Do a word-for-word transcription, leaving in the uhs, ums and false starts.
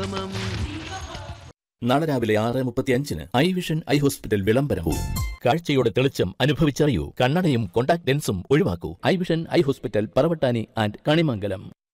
സമം. നാളെ രാവിലെ ആറ് മുപ്പത്തി അഞ്ചിന് ഐ വിഷൻ ഐ ഹോസ്പിറ്റൽ വിളംബരവും. കാഴ്ചയുടെ തെളിച്ചം അനുഭവിച്ചറിയൂ. കണ്ണടയും contact ലെൻസും ഒഴിവാക്കൂ. I vision eye hospital, Paravattani and Kanimangalam.